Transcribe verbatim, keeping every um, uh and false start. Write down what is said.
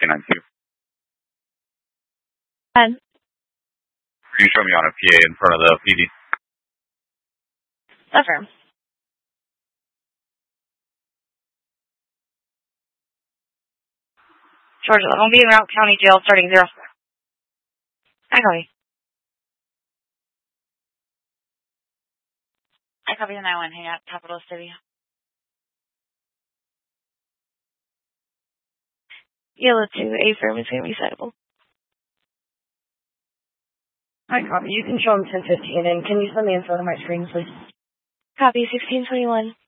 K nine two. ten. Can you show me on a P A in front of the P D? Affirm. Georgia, I'm going to be in Route County Jail starting zero. I copy. I copy the nine one. Hang out, Capital City. Yellow two, A-firm is going to be settable. I copy. You can show them ten fifteen, and can you send the info to my screen, please? Copy, sixteen twenty-one.